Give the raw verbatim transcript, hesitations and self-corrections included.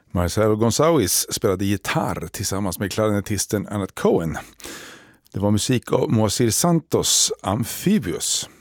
Marcelo González spelade gitarr tillsammans med klarinetisten Annette Cohen. Det var musik av Moacir Santos, Amphibious.